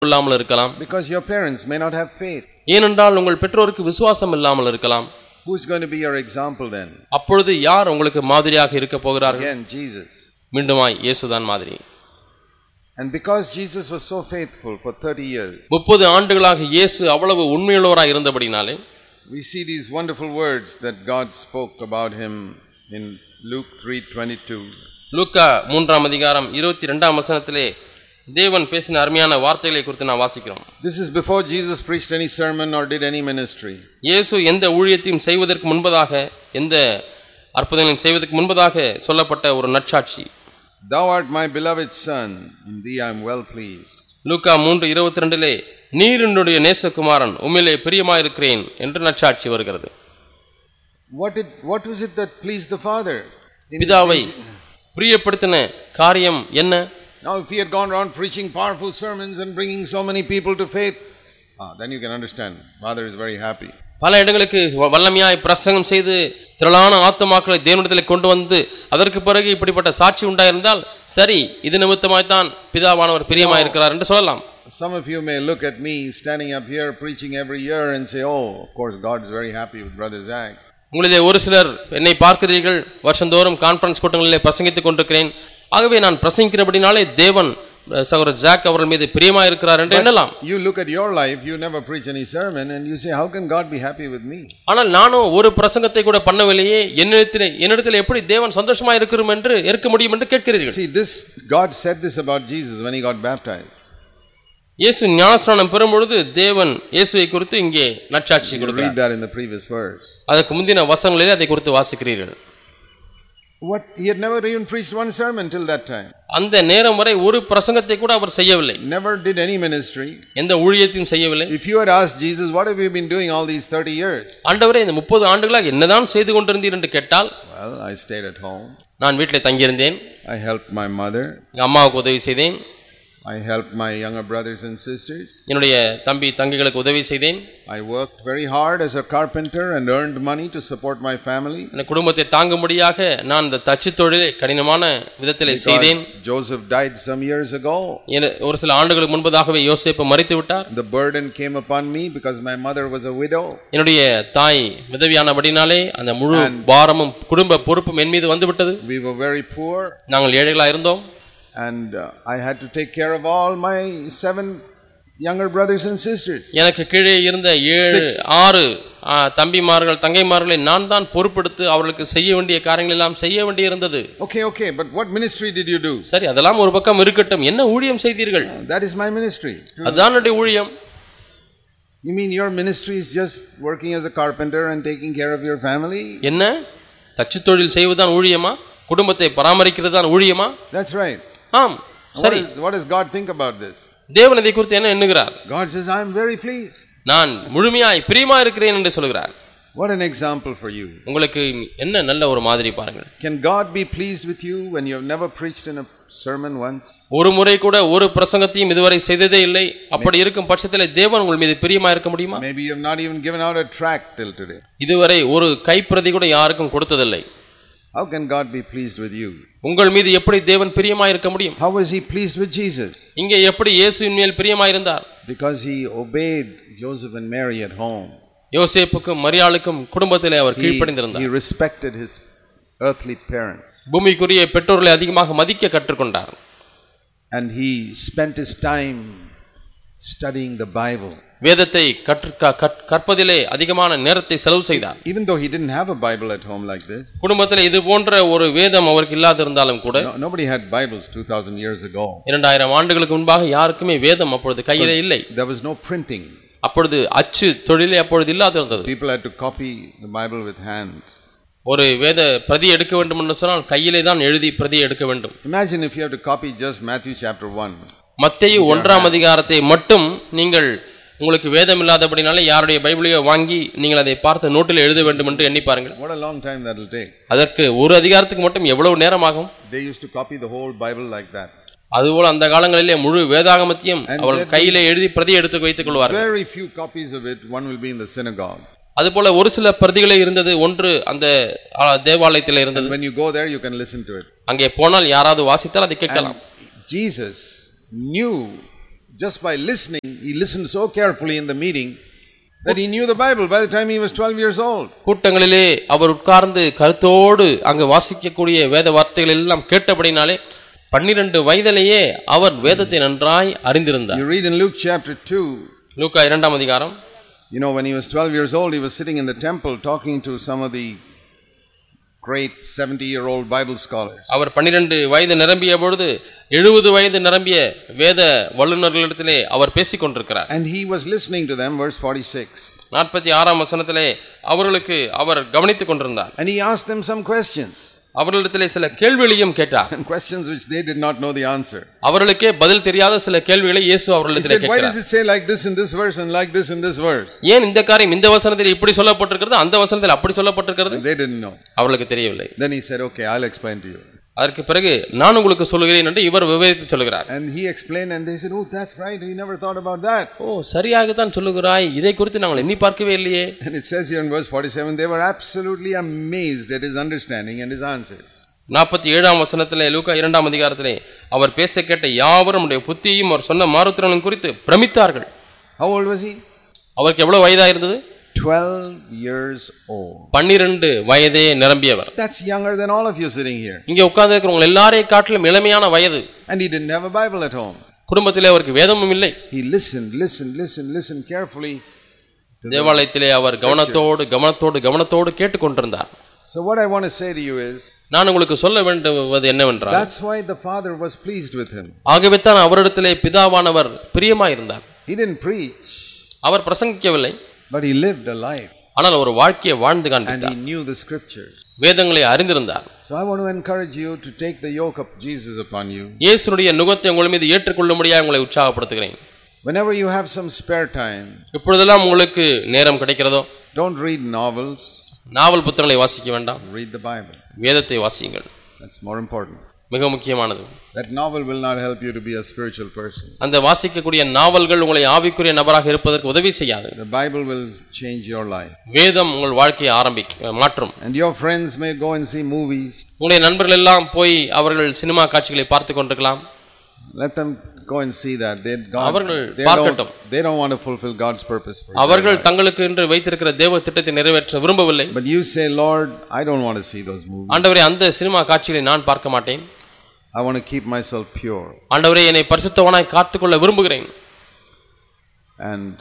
இல்லாமல் இருக்கலாம். Because your parents may not have faith. ஏனென்றால் உங்கள் பெற்றோருக்கு விசுவாசம் இல்லாமல் இருக்கலாம். Who is going to be your example then? அப்பொழுது யார் உங்களுக்கு மாதிரியாக இருக்க போகிறார்கள்? Again, Jesus. மீண்டுமாய் இயேசுதான் மாதிரி. And because Jesus was so faithful for 30 years. 30 ஆண்டுகளாக இயேசு அவ்வளவு உண்மையுள்ளவராய் இருந்தபடினாலே we see these wonderful words that God spoke about him in Luke 3:22. லூக்கா 3ஆம் அதிகாரம் 22ஆம் வசனத்திலே தேவன் பேசின அருமையான வார்த்தைகளை குறித்து நாம் வாசிக்கிறோம். This is before Jesus preached any sermon or did any ministry. இயேசு எந்த ஊழியத்தையும் செய்வதற்கு முன்பதாக, எந்த அற்புதங்களையும் செய்வதற்கு முன்பதாக சொல்லப்பட்ட ஒரு நற்சாட்சி. Thou art my beloved son, in thee I am well pleased. லூக்கா 3:22 நீர் என்னுடைய நேசகுமாரன், உம்மிலே பிரியமாயிருக்கிறேன் என்று நற்சாட்சி வருகிறது. What was it that pleased the Father? பிதாவை பிரியப்படுத்தின காரியம் என்ன? Now if he had gone around preaching powerful sermons and bringing so many people to faith, then you can understand Father is very happy. பல இடங்களுக்கு வல்லமையாய் பிரசங்கம் செய்து திரளான ஆத்துமாக்களை தேவனிடத்தில் கொண்டு வந்து அதற்கு பிறகு இப்படிப்பட்ட சாட்சி உண்டாயிருந்தால் சரி, இது நிமித்தமாய்த்தான் பிதாவானவர் பிரியமாயிருக்கிறார் என்று சொல்லலாம். Some of you may look at me standing up here preaching every year and say, oh, of course God is very happy with Brother Zach. உங்களிலே ஒரு சிலர் என்னை பார்க்கிறீர்கள், வருஷந்தோறும் கான்ஃபரன்ஸ் கூட்டங்களிலே பிரசங்கித்துக் கொண்டிருக்கிறேன், ஆகவே நான் பிரசங்கிக்கிறபடினாலே தேவன் சகோதரர் ஜாக் அவர்கள் மீது பிரியமா இருக்கிறார் என்று எண்ணலாம். You look at your life, you never preach any sermon and you say, how can God be happy with me? ஆனால் நானும் ஒரு பிரசங்கத்தை கூட பண்ணவில்லையே, என்னிடத்தில் எப்படி தேவன் சந்தோஷமா இருக்க முடியும் என்று கேட்கிறீர்கள். See, God said this about Jesus when he got baptized. இயேசு ஞானஸ்நானம் பெறும்பொழுது தேவன் இயேசுவை குறித்து இங்கே நற்சாட்சி கொடுக்கிறார். Read that in the previous verse. அதற்கு முந்தின வசனங்களிலே அதை குறித்து வாசிக்கிறீர்கள். What, he had never even preached one sermon till that time. அந்த நேரம் வரை ஒரு பிரசங்கத்தை கூட அவர் செய்யவில்லை. Never did any ministry. எந்த ஊழியத்தையும் செய்யவில்லை. If you had asked Jesus, what have you been doing all these 30 years? ஆண்டவரே, இந்த 30 ஆண்டுகளாக என்னதான் செய்து கொண்டிருந்தீர் என்று கேட்டால், well, I stayed at home. நான் வீட்டிலே தங்கி இருந்தேன். I helped my mother. என் அம்மாவுக்கு உதவி செய்தேன். I helped my younger brothers and sisters. என்னுடைய தம்பி தங்கைகளுக்கு உதவி செய்தேன். I worked very hard as a carpenter and earned money to support my family. என் குடும்பத்தை தாங்கும்படியாக நான் இந்த தச்சு தொழிலை கடினமான விதத்திலே செய்தேன். Joseph died some years ago. ஒரு சில ஆண்டுகளுக்கு முன்பதாகவே யோசேப்பு மரித்து விட்டார். The burden came upon me because my mother was a widow. என்னுடைய தாய் விதவியானபடினாலே அந்த முழு பாரமும் குடும்ப பொறுப்பும் என் மீது வந்துவிட்டது. We were very poor. நாங்கள் ஏழைகளாக இருந்தோம். And I had to take care of all my 7 younger brothers and sisters. எனக்கு கீழே இருந்த 6 தம்பிமார்கள் தங்கைமார்களை நான் தான் பொறுப்பெடுத்து அவர்களுக்கு செய்ய வேண்டிய காரியங்கள் எல்லாம் செய்ய வேண்டி இருந்தது. Okay, but what ministry did you do? சரி, அதெல்லாம் ஒரு பக்கம் இருக்கட்டும், என்ன ஊழியம் செய்தீர்கள்? That is my ministry. அதுதான் என்னுடைய ஊழியம். You mean your ministry is just working as a carpenter and taking care of your family? என்ன தச்சு தொழில் செய்வதுதான் ஊழியமா? குடும்பத்தை பராமரிக்கிறது தான் ஊழியமா? That's right. ஆம், சரி. What does God think about this? தேவன் இதை குறித்து என்ன எண்ணுகிறார்? God says, I am very pleased. நான் முழுமையாய் பிரியமா இருக்கிறேன் என்று சொல்கிறார். What an example for you. உங்களுக்கு என்ன நல்ல ஒரு மாதிரி பாருங்கள். Can God be pleased with you when you have never preached in a sermon once? ஒரு முறை கூட ஒரு பிரசங்கத்தையும் இதுவரை செய்ததே இல்லை. அப்படி இருக்கும் பட்சத்தில் தேவன் உங்கள் மீது பிரியமா இருக்க முடியுமா? Maybe you have not even given out a tract till today. இதுவரை ஒரு கைப்பிரதி கூட யாருக்கும் கொடுத்ததில்லை. How can God be pleased with you? உங்கள் மீது எப்படி தேவன் பிரியமாய் இருக்க முடியும்? How was he pleased with Jesus? இங்கே எப்படி இயேசுவின் மேல் பிரியமாய் இருந்தார்? Because he obeyed Joseph and Mary at home. யோசேப்புக்கும் மரியாளுக்கும் குடும்பத்திலே அவர் கீழ்ப்படிந்திருந்தார். He respected his earthly parents. பூமிக்குரிய பெற்றோர்களை அதிகமாக மதிக்க கற்றுக்கொண்டார். And he spent his time studying the Bible. வேதத்தை கற்பதிலே அதிகமான நேரத்தை செலவு செய்தார். Even though he didn't have a Bible at home like this. குடும்பத்திலே இது போன்ற ஒரு வேதம் அவருக்கு இல்லாதிருந்தாலும் கூட, nobody had Bibles 2000 years ago. 2000 ஆண்டுகளுக்கு முன்பாக யாருக்குமே வேதம் அப்பொழுது கையிலே இல்லை. There was no printing. அப்பொழுது அச்சு தொழிலே அப்பொழுது இல்லாதிருந்தது. People had to copy the Bible with hand. ஒரு வேத பிரதி எடுக்க வேண்டும் என்று சொன்னால் கையிலே தான் எழுதி பிரதி எடுக்க வேண்டும். Imagine if you have to copy just Matthew chapter 1. மத்தேயு 1ஆம் அதிகாரத்தை மட்டும் நீங்கள் உங்களுக்கு வேதம் இல்லாதபடினாலே யாருடைய பைபிளையோ வாங்கி நீங்கள் அதை பார்த்து நோட்டில் எழுத வேண்டும் என்று எண்ணி பாருங்கள். What a long time that will take. அதற்கு ஒரு அதிகாரத்துக்கு மட்டும் எவ்வளவு நேரம் ஆகும்? They used to copy the whole Bible like that. அதுபோல அந்த காலங்களிலே முழு வேதாகமத்தையும் அவர்கள் கையிலே எழுதி பிரதி எடுத்து வைத்துக் கொள்வார்கள். Very few copies of it. One will be in the synagogue. அதுபோல ஒரு சில பிரதிகளே இருந்தது, ஒன்று அந்த தேவாலயத்தில் இருந்தது. When you go there you can listen to it. அங்கே போனால் யாராவது வாசித்தால் அதை கேட்கலாம். Jesus knew just by listening, he listened so carefully in the meeting that he knew the Bible by the time he was 12 years old. கூட்டங்களிலே அவர் உட்கார்ந்து கருத்தோடு அங்கு வாசிக்கக்கூடிய வேத வார்த்தைகள் எல்லாம் கேட்டபடினாலே 12 வயதிலேயே அவர் வேதத்தை நன்றாய் அறிந்திருந்தார். You read in Luke chapter 2. லூக்கா 2ஆம் அதிகாரம். You know, when he was 12 years old, he was sitting in the temple talking to some of the great 70-year-old Bible scholars. அவர் 12 வயது நிரம்பிய பொழுது 70 வயது நிரம்பிய வேத வல்லுநர்களிடத்திலே அவர் பேசிக் கொண்டிருக்கிறார். And he was listening to them, verse 46. 46ஆம் வசனத்திலே அவர்களுக்கு அவர் கவனித்துக் கொண்டிருந்தார். And he asked them some questions. அவர்களிடத்திலே சில கேள்விகளையும் கேட்டார். And questions which they did not know the answer. அவர்களுக்கே பதில் தெரியாத சில கேள்விகளை இயேசு அவர்களிடத்திலே கேட்கிறார். Why does it say like this in this verse and like this in this verse? ஏன் இந்த காரியம் இந்த வசனத்தில் இப்படி சொல்லப்பட்டிருக்கிறது அந்த வசனத்தில் அப்படி சொல்லப்பட்டிருக்கிறது? They didn't know. அவர்களுக்கு தெரியவில்லை. Then he said, okay, I'll explain to you. அதற்கு பிறகு நான் உங்களுக்கு சொல்கிறேன் என்று இவர் விவரித்து சொல்கிறார். And he explained and they said, oh, that's right, we never thought about that. ஓ, சரியாக தான் சொல்லுகிறாய், இதை குறித்து நாங்கள் எண்ணி பார்க்கவே இல்லையே. And it says here in verse 47, they were absolutely amazed at his understanding and his answers. 47ஆம் வசனத்திலே லூக்கா 2ஆம் அதிகாரத்திலே அவர் பேச கேட்ட யாவரும் உடைய புத்தியையும் அவர் சொன்ன மாறுத்திறனும் குறித்து பிரமித்தார்கள். How old was he? அவருக்கு எவ்வளவு வயதா இருந்தது? 12 years old. 12 வயதே நிரம்பியவர். That's younger than all of you sitting here. இங்கே உட்கார்ந்து இருக்கிறவங்க எல்லாரையும் காட்டிலும் இளமையான வயது. And he didn't have a Bible at home. குடும்பத்திலே அவருக்கு வேதமும் இல்லை. He listened carefully. தேவாலயத்திலே அவர் கவனத்தோடு கேட்டுக்கொண்டிருந்தார். So what I want to say to you is, நான் உங்களுக்கு சொல்ல வேண்டுவது என்னவென்றால், that's why the Father was pleased with him. ஆகவே தான் அவரிடத்திலே பிதாவானவர் பிரியமாய் இருந்தார். He didn't preach. Our பிரசங்கிக்கவில்லை. But he lived a life. ஆனால் ஒரு வாழ்க்கையை வாழ்ந்து காண்பித்தார். And he knew the scriptures. வேதங்களை அறிந்திருந்தார். So I want to encourage you to take the yoke of Jesus upon you. இயேசுவுடைய நுகத்தை உங்கள் மீது ஏற்றுக்கொள்ளும்படியாக உங்களை உற்சாகப்படுத்துகிறேன். Whenever you have some spare time, எப்பொழுதெல்லாம் உங்களுக்கு நேரம் கிடைக்கிறதோ, don't read novels. நாவல் புத்தகங்களை வாசிக்க வேண்டாம். Read the Bible. வேதத்தை வாசியுங்கள். That's more important. மிக முக்கியமானது. That novel will not help you to be a spiritual person. அந்த வாசிக்கக்கூடிய நாவல்கள் உங்களை ஆவிக்குரிய நபராக இருப்பதற்கு உதவி செய்யாது. The Bible will change your life. வேதம் உங்கள் வாழ்க்கையை மாற்றும். And your friends may go and see movies. உங்களுடைய நண்பர்கள் எல்லாம் போய் அவர்கள் சினிமா காட்சிகளை பார்த்து கொண்டிருக்கலாம். Let them go and see that. They don't want to fulfill God's purpose for you. அவர்கள் தங்களுக்கு என்று வைத்திருக்கிற தேவ திட்டத்தை நிறைவேற்ற விரும்பவில்லை. But you say, Lord, I don't want to see those movies. ஆண்டவரே, அந்த சினிமா காட்சிகளை நான் பார்க்க மாட்டேன். I want to keep myself pure. ஆண்டவரே, என்னை பரிசுத்தவனாய் காத்துக்கொள்ள விரும்புகிறேன். And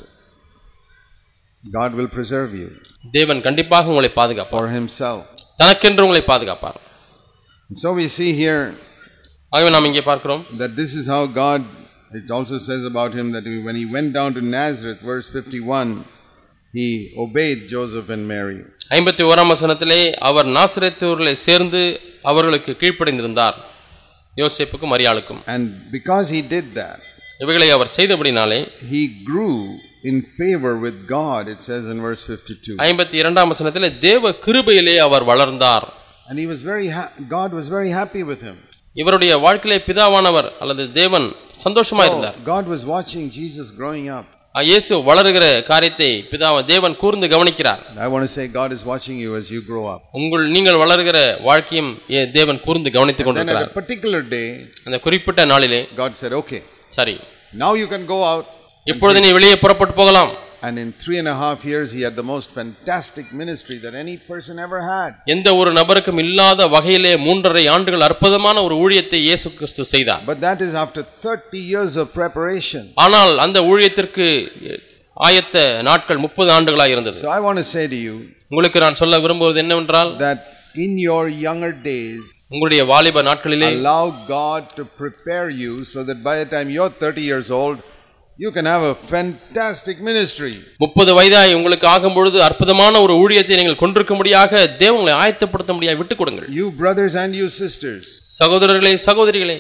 God will preserve you. தேவன் கண்டிப்பாக உங்களை பாதுகாப்பார். For himself. தனக்கென்று உங்களை பாதுகாப்பார். So we see here, ஆகவே நாம் இங்கே பார்க்கிறோம், that this is how God, it also says about him that when he went down to Nazareth, verse 51, he obeyed Joseph and Mary. 51ஆம் வசனத்திலே அவர் நாசரேத் ஊரிலே சேர்ந்து அவர்களுக்கு கீழ்ப்படிந்திருந்தார், யோசேப்புக்கும் மரியாளுக்கும். And because he did that, இவைகளை அவர் செய்தபடினாலே he grew in favor with God, it says in verse 52. 52ஆம் வசனத்திலே தேவ கிருபையிலே அவர் வளர்ந்தார். And he was God was very happy with him. இவருடைய வாழ்க்கையிலே பிதாவானவர் அல்லது தேவன் சந்தோஷமா இருந்தார். God was watching Jesus growing up. இயேசு வளருகிற காரியத்தை தேவன் கூர்ந்து கவனிக்கிறார். I want to say God is watching you as you grow up. நீங்கள் வளருகிற வாழ்க்கையும் தேவன் கூர்ந்து கவனித்துக் கொண்டிருக்கிறார். At a particular day, அந்த குறிப்பிட்ட நாளிலே God said, okay, சரி, now you can go out. இப்பொழுது நீ வெளியே புறப்பட்டு போகலாம். And in 3.5 years he had the most fantastic ministry that any person ever had. எந்த ஒரு நபருக்கும் இல்லாத வகையிலே 3.5 ஆண்டுகள் அற்புதமான ஒரு ஊழியத்தை இயேசு கிறிஸ்து செய்தார். But that is after 30 years of preparation. ஆனால் அந்த ஊழியத்திற்கு ஆயத்த நாட்கள் 30 ஆண்டுகளாக இருந்தது. So I want to say to you, உங்களுக்கு நான் சொல்ல விரும்புவது என்னவென்றால், that in your younger days, உங்களுடைய வாலிப நாட்களிலே allow God to prepare you so that by the time you're 30 years old, you can have a fantastic ministry. 30 வயதாய் உங்களுக்கு ஆகும் பொழுது அற்புதமான ஒரு ஊழியத்தை நீங்கள் கொண்டிருக்கும்படியாக தேவன் உங்களை ஆயத்தப்படுத்தும்படியாக விட்டுக் கொடுங்கள். You brothers and you sisters, சகோதரர்களே சகோதரிகளே,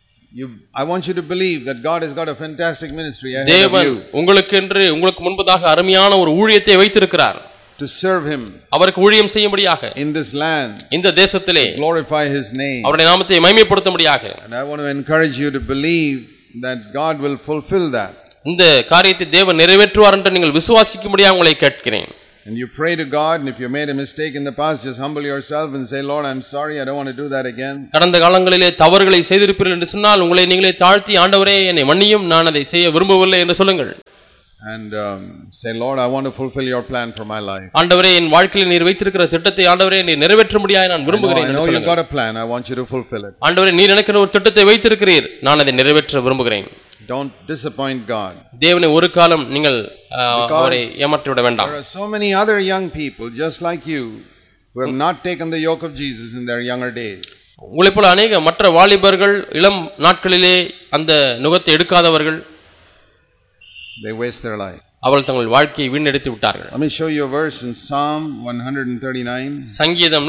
I want you to believe that God has got a fantastic ministry ahead of you. தேவன் உங்களுக்கு முன்பதாக அருமையான ஒரு ஊழியத்தை வைத்திருக்கிறார். To serve him. அவருக்கு ஊழியம் செய்யும்படியாக. In this land. இந்த தேசத்திலே. Glorify his name. அவருடைய நாமத்தை மகிமைப்படுத்தும்படியாக. And I want to encourage you to believe that God will fulfill that. இந்த காரியத்தை தேவன் நிறைவேற்றுவார் என்று நீங்கள் விசுவாசிக்கும்படியாக உங்களை கேட்கிறேன். And you pray to God, and if you made a mistake in the past, just humble yourself and say, Lord, I'm sorry, I don't want to do that again. கடந்த காலங்களிலே தவறுகளை செய்திருப்பீர்கள் என்று சொன்னால் உங்களை நீங்களே தாழ்த்தி ஆண்டவரே என்னை மன்னியும், நான் அதை செய்ய விரும்பவில்லை என்று சொல்லுங்கள். And say, Lord, I want to fulfill your plan for my life. ஆண்டவரே என் வாழ்க்கையில் நீர் வைத்திருக்கிற திட்டத்தை ஆண்டவரே நீர் நிறைவேற்றும்படியாய் நான் விரும்புகிறேன் என்று I know சொல்லுங்கள். you've got a plan, I want you to fulfill it. ஆண்டவரே நீர் எனக்கு ஒரு திட்டத்தை வைத்திருக்கிறீர், நான் அதை நிறைவேற்ற விரும்புகிறேன். Don't disappoint God. தேவனை ஒரு காலம் நீங்கள் அவரை ஏமாற்றி விட வேண்டாம். There are so many other young people just like you who have not taken the yoke of Jesus in their younger days. உங்களைப் போல அநேக மற்ற வாலிபர்கள் இளம் நாட்களிலே அந்த நுகத்தை எடுக்காதவர்கள், they waste their life. அவர்கள் தங்கள் வாழ்க்கையை வீணடித்து விட்டார்கள். Let me show you a verse in Psalm 139. சங்கீதம்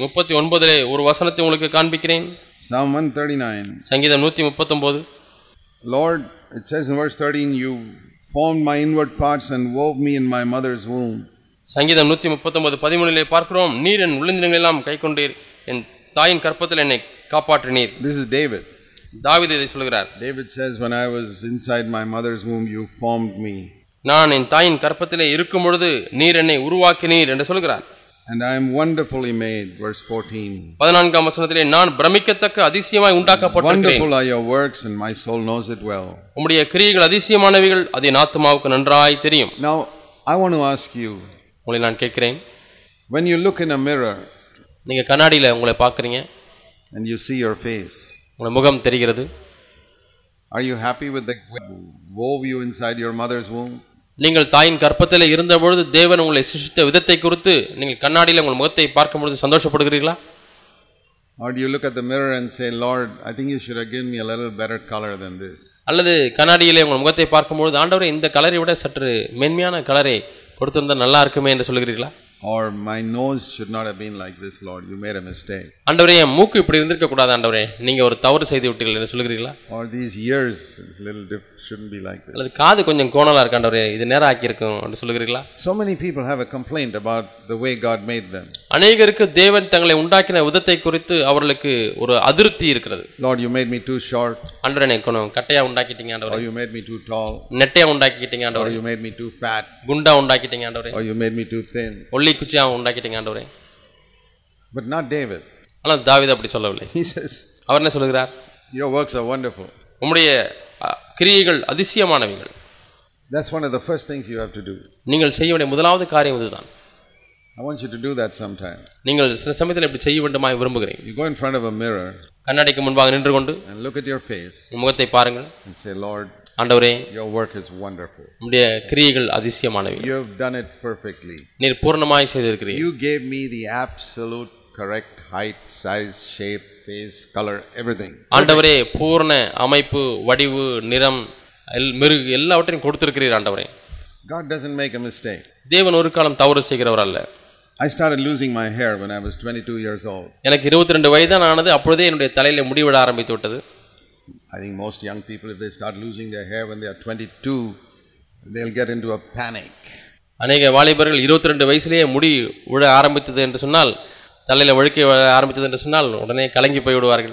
139 ஒரு வசனத்தை உங்களுக்கு காண்பிக்கிறேன். Psalm 139. சங்கீதம் 139. Lord, it says in verse 13, you formed my inward parts and wove me in my mother's womb. சங்கீதம் 139:13 பார்க்கிறோம், நீர் என் உள்ளந்திரங்களை எல்லாம் கைக்கொண்டீர், என் தாயின் கற்பத்தில் என்னை காப்பாற்றினீர். This is David. தாவீது இதை சொல்கிறார். David says, when I was inside my mother's womb, you formed me. நான் என் தாயின் கற்பத்திலே இருக்கும் பொழுது நீர் என்னை உருவாக்கினீர் என்று சொல்கிறார். And I am wonderfully made, verse 14. 14ஆம் வசனத்திலே நான் பிரமிக்கத்தக்க அதிசயமாய் உண்டாக்கப்பட்டிருக்கிறேன். Wonderful are your works and my soul knows it well. உம்முடைய கிரியைகள் அதிசயமானவைகள், அது என் ஆத்துமாவுக்கு நன்றாய் தெரியும். Now, I want to ask you, உங்களை நான் கேட்கிறேன், when you look in a mirror நீங்க கண்ணாடியில உங்களை பார்க்கறீங்க, and you see your face, உங்க முகம் தெரிகிறது, are you happy with the wove you inside your mother's womb? நீங்கள் தாயின் கற்பத்திலே இருந்தபொழுது தேவன் உங்களை சிருஷ்டித்த விதத்தை குறித்து நீங்கள் கண்ணாடியில் உங்கள் முகத்தை பார்க்கும் பொழுது சந்தோஷப்படுகிறீர்களா? Or do you look at the mirror and say, Lord, I think you should have given me a little better color than this? அல்லது கண்ணாடியிலே உங்கள் முகத்தை பார்க்கும் பொழுது ஆண்டவரே இந்த கலரை விட சற்று மென்மையான கலரை கொடுத்திருந்தா நல்லா இருக்குமே என்று சொல்கிறீர்களா? Or my nose should not have been like this, Lord, you made a mistake. ஆண்டவரே என் மூக்கு இப்படி இருந்திருக்க கூடாது ஆண்டவரே, நீங்க ஒரு தவறு செய்து விட்டீர்கள் என்று சொல்கிறீர்களா? Or these ears is little shouldn't be like this. அல்லது காது கொஞ்சம் கோணலா இருக்கு ஆண்டவரே, இது நேரா ஆக்கி இருக்கும் என்று சொல்கிறீர்களா? So many people have a complaint about the way God made them. அநேகருக்கு தேவன் தங்களை உண்டாக்கின விதத்தை குறித்து அவர்களுக்கு ஒரு அதிருப்தி இருக்கிறது. Lord, you made me too short. ஆண்டவரே என்னை கொஞ்சம் கட்டையா உண்டாக்கிட்டீங்க ஆண்டவரே. Or you made me too tall. நெட்டையா உண்டாக்கிட்டீங்க Or ஆண்டவரே. you made me too fat. குண்டா உண்டாக்கிட்டீங்க ஆண்டவரே. Or you made me too thin. ஒல்லி குச்சியா உண்டாக்கிட்டீங்க ஆண்டவரே. But not David. ஆனால் தாவீது அப்படி சொல்லவில்லை. He says, அவர் என்ன சொல்கிறார்? your works are wonderful. உம்முடைய கிரியைகள் அதிசயமானவைகள். That's one of the first things you have to do. நீங்கள் செய்ய வேண்டிய முதலாவது காரியம் இதுதான். I want you to do that sometime. நீங்கள் சில சமயத்தில் இப்படி செய்ய வேண்டுமாய் விரும்புகிறேன். You go in front of a mirror கண்ணாடிக்கு முன்பாக நின்று கொண்டு and look at your face முகத்தை பாருங்கள். and say, Lord, ஆண்டவரே your work is wonderful. உம்முடைய கிரியைகள் அதிசயமானவை. You have done it perfectly. நீர் பூர்ணமாய் செய்திருக்கிறீர். You gave me the absolute correct height, size, shape, face, color, everything. ஆண்டவரே பூர்ண அமைப்பு, வடிவு, நிறம், மெருகு எல்லாவற்றையும் கொடுத்திருக்கிறீர் ஆண்டவரே. God doesn't make a mistake. தேவன் ஒரு காலம் தவறு செய்கிறவர் அல்ல. I started losing my hair when I was 22 years old. எனக்கு 22 வயதான் ஆனது, அப்பொழுதே என்னுடைய தலையில முடி விட ஆரம்பித்து விட்டது. I think most young people, if they start losing their hair when they are 22, they'll get into a panic. அநேக வாலிபர்கள் 22 வயசுலேயே முடி விழ ஆரம்பித்தது என்று சொன்னால், தலையில வழுக்கை ஆரம்பித்தது என்று சொன்னால் உடனே கலங்கி போய் விடுவார்கள்.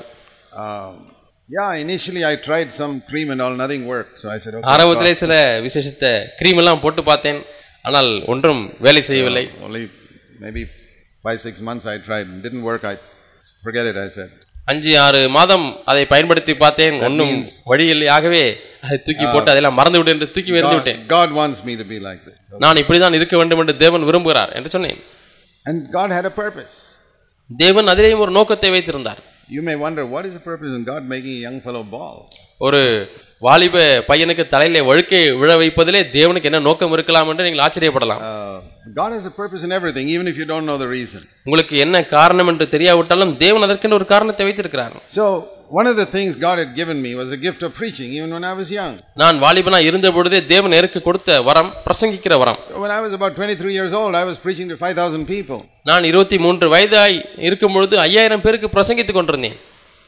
Yeah, initially I tried some cream and all, nothing worked. So I said, okay. ஆரம்பத்திலே சில விசேஷித்த கிரீம் எல்லாம் போட்டு பார்த்தேன், ஆனால் ஒன்றும் வேலை செய்யவில்லை. Only maybe 5-6 months I tried, it didn't work. I forget it, I said. 5-6 மாதம் அதை பயன்படுத்தி பார்த்தேன், ஒன்றும் வழியில்லை. ஆகவே அதை தூக்கி போட்டு அதெல்லாம் மறந்து விட்டு என்று தூக்கி எறிந்து விட்டேன். God wants me to be like this. நான் இப்படிதான் இருக்க வேண்டும் என்று தேவன் விரும்புகிறார் என்று சொன்னேன். And God had a purpose. தேவன் அதிலேயும் ஒரு நோக்கத்தை வைத்திருந்தார். You may wonder, what is the purpose in God making a young fellow bald? ஒரு வாலிப பையனுக்கு தலையிலே வழுக்கை விழ வைப்பதிலே தேவனுக்கு என்ன நோக்கம் இருக்கலாம் என்று நீங்கள் ஆச்சரியப்படலாம். God has a purpose in everything, even if you don't know the reason. உங்களுக்கு என்ன காரணம் என்று தெரியாவிட்டாலும் தேவன் அதற்கென்று ஒரு காரணத்தை வைத்திருக்கிறார். So one of the things God had given me was a gift of preaching, even when I was young. நான் வாலிபனா இருந்த பொழுதே தேவன் எனக்கு கொடுத்த வரம் பிரசங்கிக்கிற வரம். So when I was about 23 years old, I was preaching to 5,000 people. நான் 23 வயதாய் இருக்கும் பொழுது 5000 பேருக்கு பிரசங்கித்துக் கொண்டிருந்தேன்.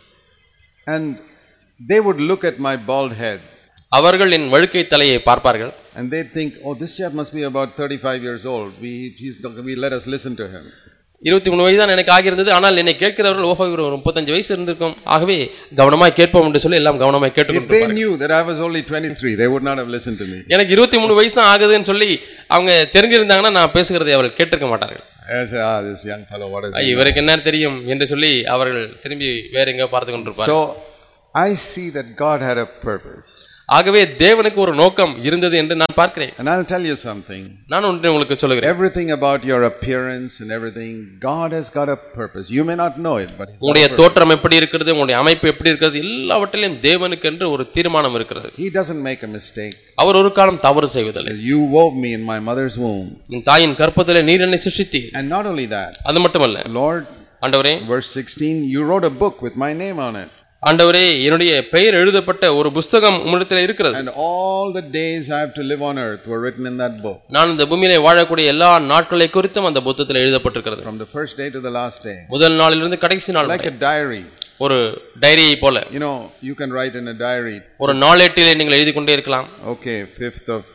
And they would look at my bald head. அவர்கள் என் வழுக்கை தலையை பார்ப்பார்கள். And they'd think, oh, this chap must be about 35 years old. We let us listen to him. 23 வயது தான் எனக்கு ஆகியிருந்தது. ஆனால் என்னை கேட்கிறவர்கள் ஓஹோ இவர் ஒரு 35 வயசு இருந்திருக்கும், ஆகவே கவனமாய் கேட்போம் என்று சொல்லி எல்லாம் கவனமாய் கேட்டுக்கொண்டிருப்பார்கள். They knew that I was only 23, they would not have listened to me. எனக்கு 23 வயசு தான் ஆகுதுன்னு சொல்லி அவங்க தெரிஞ்சிருந்தாங்கன்னா நான் பேசுகிறதை அவர்கள் கேட்டிருக்க மாட்டார்கள். I say, this young fellow, what is it? இவருக்கு என்ன தெரியும் என்று சொல்லி அவர்கள் திரும்பி வேற எங்க பார்த்து கொண்டிருப்பார்கள். So I see that God had a purpose. ஆகவே தேவனுக்கு ஒரு நோக்கம் இருந்தது என்று நான் பார்க்கிறேன். And I'll tell you something. நான் ஒன்று உங்களுக்கு சொல்லுகிறேன். Everything about your appearance and everything, God has got a purpose. You may not know it, but உங்களுடைய தோற்றம் எப்படி இருக்கிறது, உங்களுடைய அமைப்பு எப்படி இருக்கிறது, எல்லாவற்றிலும் தேவனுக்கு என்று ஒரு தீர்மானம் இருக்கிறது. He doesn't make a mistake. அவர் ஒரு காலம் தவறு செய்வதில்லை. You wove me in my mother's womb. என் தாயின் கர்ப்பத்திலே நீர் என்னை சிருஷ்டித்தீர். And not only that. அது மட்டுமல்ல. Lord, ஆண்டவரே, verse 16, you wrote a book with my name on it. ஆண்டவரே, என்னுடைய பெயர் எழுதப்பட்ட ஒரு புத்தகம் உம்மிடத்தில் இருக்கிறது. And all the days I have to live on earth were written in that book. நான் இந்த பூமியிலே வாழக்கூடிய எல்லா நாட்களை குறித்தும் அந்த புத்தகத்தில் எழுதப்பட்டிருக்கிறது. From the first day to the last day. முதல் நாளிலிருந்து கடைசி நாள் Like a diary. ஒரு டைரியை போல. You know, you can write in a diary. ஒரு நாளேட்டிலே நீங்கள் எழுதி கொண்டே இருக்கலாம். Okay, 5th of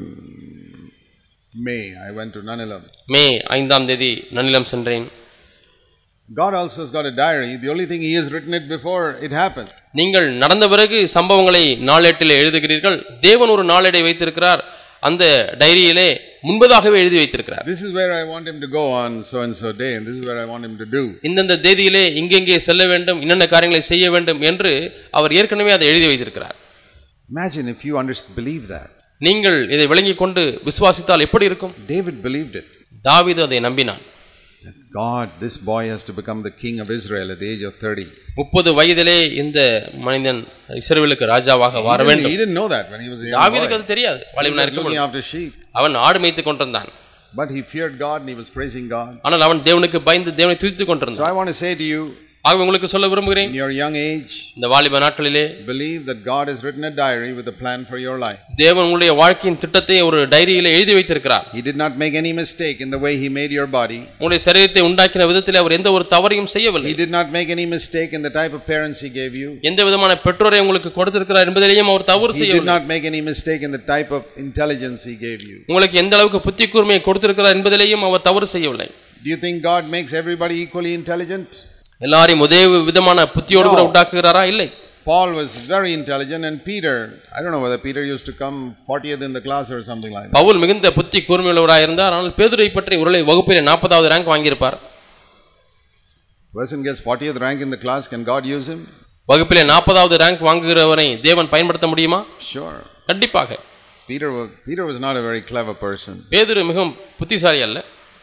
May I went to Nanilam. மே 5ஆம் தேதி நனிலம் சென்றேன். God also has got a diary. The only thing he has written it before it happens. நீங்கள் நடந்த பிறகு சம்பவங்களை நாளேட்டிலே எழுதுகிறீர்கள். தேவன் ஒரு நாளேடை வைத்திருக்கிறார். அந்த டைரியிலே முன்பதாகவே எழுதி வைத்திருக்கிறார். This is where I want him to go on so and so day, and this is where I want him to do. இந்த தேதியிலே இங்கெங்கே செல்ல வேண்டும், என்னென்ன காரியங்களை செய்ய வேண்டும் என்று அவர் ஏற்கனவே அதை எழுதி வைத்திருக்கிறார். Imagine if you believe that. நீங்கள் இதை விளங்கிக் கொண்டு விசுவாசித்தால் எப்படி இருக்கும்? David believed it. தாவீது அதை நம்பினான். God, this boy has to become the king of Israel at the age of 30. 30 வயதிலே இந்த மனிதன் இஸ்ரவேலுக்கு ராஜாவாக வர வேண்டும். He didn't know that when he was a young boy. தாவீதுக்கு அது தெரியாது. வாலிபனாக இருக்கும்போது after sheep. அவன் ஆடு மேய்த்துக் கொண்டிருந்தான். But he feared God and he was praising God. ஆனால் அவன் தேவனுக்கு பயந்து தேவனை துதித்துக் கொண்டிருந்தான். So I want to say to you, ஆக உங்களுக்கு சொல்ல விரும்புகிறேன், in your young age, இந்த வாலிப நாட்களிலே believe that God has written a diary with a plan for your life. தேவன் உங்களுடைய வாழ்க்கையின் திட்டத்தை ஒரு டைரியிலே எழுதி வைத்திருக்கிறார். He did not make any mistake in the way he made your body. உங்களுடைய சரீரத்தை உண்டாக்கின விதத்திலே அவர் எந்த ஒரு தவறையும் செய்யவில்லை. He did not make any mistake in the type of parents he gave you. எந்த விதமான பெற்றோரை உங்களுக்கு கொடுத்திருக்கிறார் என்பதிலேயும் அவர் தவறு செய்யவில்லை. He did not make any mistake in the type of intelligence he gave you. உங்களுக்கு எந்த அளவுக்கு புத்தி கூர்மையை கொடுத்திருக்கிறார் என்பதிலேயும் அவர் தவறு செய்யவில்லை. Do you think God makes everybody equally intelligent? எல்லாரையும் ஒரே விதமான புத்தியோடு கூட உண்டாக்குகிறாரா? இல்லை. Paul was very intelligent and Peter, I don't know whether Peter used to come 40th in the class or something like that. Pavul மிகுந்த புத்தி கூர்மையுள்ளவராக இருந்தார். ஆனால் பேதுருவை பற்றி ஒருவேளை வகுப்பிலே 40வது rank வாங்கியிருப்பார். Person gets 40th rank in the class, can God use him? வகுப்பிலே 40வது rank வாங்குகிறவரை தேவன் பயன்படுத்த முடியுமா? Sure. கண்டிப்பாக. Peter was not a very clever person. பேதுரு மிகவும் புத்திசாலி அல்ல.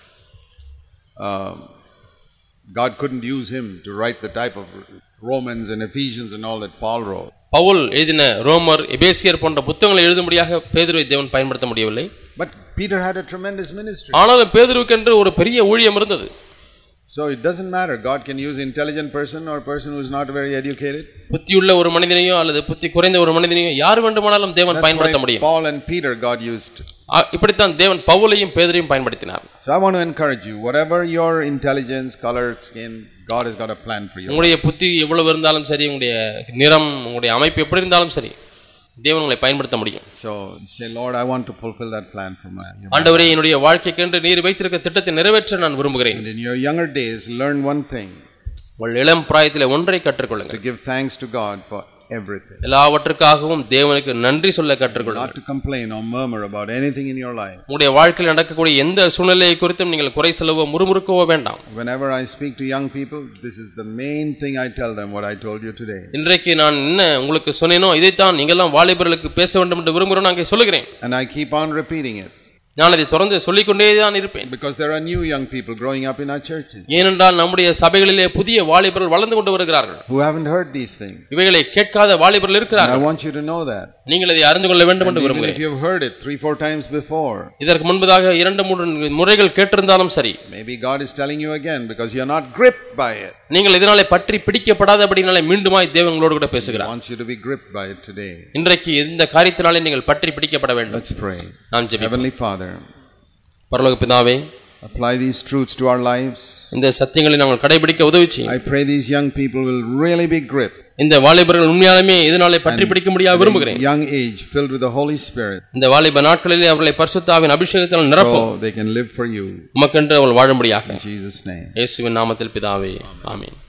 God couldn't use him to write the type of Romans and Ephesians and all that Paul wrote. Pavul எழுதின ரோமர், எபேசியர் போன்ற புத்தகங்களை எழுதும்படியாக பேதுருவை தேவன் பயன்படுத்த முடியவில்லை. But Peter had a tremendous ministry. ஆனாலும் பேதுருவுக்கு என்று ஒரு பெரிய ஊழியம் இருந்தது. So it doesn't matter. God can use intelligent person or person who is not very educated. புத்தியுள்ள ஒரு மனிதனையோ அல்லது புத்தி குறைந்த ஒரு மனிதனையோ யார் வேண்டுமானாலும் தேவன் பயன்படுத்த முடியும். Paul and Peter God used. இப்படித்தான் தேவன் பவுலையும் பேதுருவையும் பயன்படுத்தினார். So I want to encourage you, whatever your intelligence, color, skin, God has got a plan for you. உங்களுடைய புத்தி எவ்வளவு இருந்தாலும் சரி, உங்களுடைய நிறம், உங்களுடைய அமைப்பு எப்படி இருந்தாலும் சரி, தேவன் உங்களை பயன்படுத்த முடியும். So say, Lord, I want to fulfill that plan for my life. ஆண்டவரே, என்னுடைய வாழ்க்கைக்கென்று நீர் வைத்திருக்கிற திட்டத்தை நிறைவேற்ற நான் விரும்புகிறேன். And in your younger days, learn one thing. உங்கள் இளம் பிராயத்திலே ஒன்றை கற்றுக்கொள்ளுங்கள். To give thanks to God for everything. எல்லாவற்றுக்காகவும் தேவனுக்கு நன்றி சொல்ல கற்றுக்கொள்ளுங்கள். Not to complain or murmur about anything in your life. உங்களுடைய வாழ்க்கையில் நடக்கக்கூடிய எந்த சூழ்நிலையை குறித்தும் நீங்கள் குறை சொல்லவோ முறுமுறுக்கவோ வேண்டாம். Whenever I speak to young people, this is the main thing I tell them, what I told you today. இன்றைக்கு நான் என்ன உங்களுக்கு சொன்னேனோ இதைத்தான் நீங்கள்லாம் வாலிபர்களுக்கு பேச வேண்டும் என்று விரும்புகிறேன் நான் சொல்லுகிறேன். And I keep on repeating it. நான் அதை தொடர்ந்து சொல்லிக்கொண்டே தான் இருப்பேன். Because there are new young people growing up in our churches. ஏனென்றால் நம்முடைய சபைகளிலே புதிய வாலிபர்கள் வளர்ந்து கொண்டு வருகிறார்கள். Who haven't heard these things. இவைகளை கேட்காத வாலிபர்கள் இருக்கிறார்கள். I want you to know that. நீங்கள் இதை அறிந்து கொள்ள வேண்டும் என்று விரும்புகிறேன். If you have heard it 3-4 times before. இதற்கு முன்பதாக 2-3 முறைகள் கேட்டிருந்தாலும் சரி. Maybe God is telling you again because you are not gripped by it. நீங்கள் இதனாலே பற்றி பிடிக்கப்படாதபடினாலே மீண்டுமாய் தேவன் உங்களோடு கூட பேசுகிறார். He wants you to be gripped by it today. இன்றைக்கு இந்த காரியத்தினாலே நீங்கள் பற்றி பிடிக்கப்பட வேண்டும். Let's pray. நாம் ஜெபிப்போம். Heavenly Father, பரலோக பிதாவே, apply these truths to our lives. இந்த சத்தியங்களை நாங்கள் கடைபிடிக்க உதவி செய்யும். I pray these young people will really be gripped. இந்த வாலிபர்கள் உண்மையாலுமே இதனாலே பற்றி பிடிக்க முடியாது விரும்புகிறேன். Young age filled with the Holy Spirit. இந்த வாலிப நாட்களிலே அவர்களை பரிசுத்த ஆவியின் அபிஷேகத்தால் நிரப்பும். So they can live for you. உமக்கென்று அவர்கள் வாழும்படியாக. In Jesus name. இயேசுவின் நாமத்தில் பிதாவே. ஆமென்.